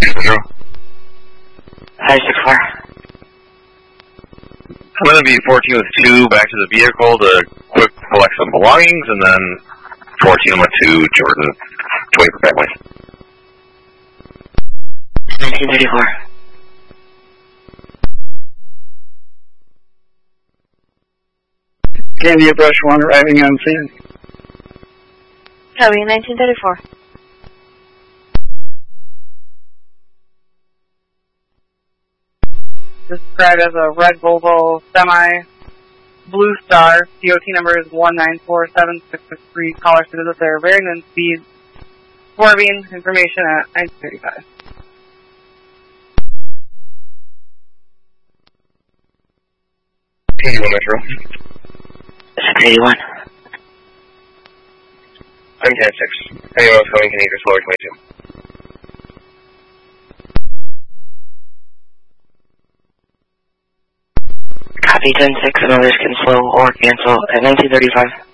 Control. Hi, 6-4. I'm going to be 14 with 2 back to the vehicle to quick collect some belongings, and then 14 with 2 Jordan to wait for family. 1934. Candia Brush 1 arriving on scene. Copy, 1934. Described as a red Volvo Semi, Blue Star. DOT number is 1947663. Caller says that they're very good speed. Swerving information at 935. Metro. 681. I'm 10-6. Anyone else coming can either slow or 22. Copy, 10-6, and others can slow or cancel at 1935.